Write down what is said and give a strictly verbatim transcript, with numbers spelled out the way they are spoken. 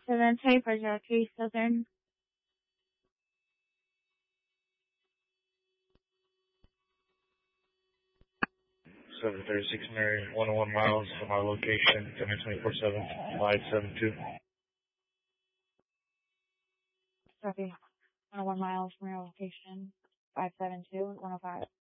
seven type for Jackie Southern. seven thirty-six Mary, one oh one miles from our location, ten twenty-four seven, five seven two. Copy. one oh one miles from your location, five seven two, one oh five.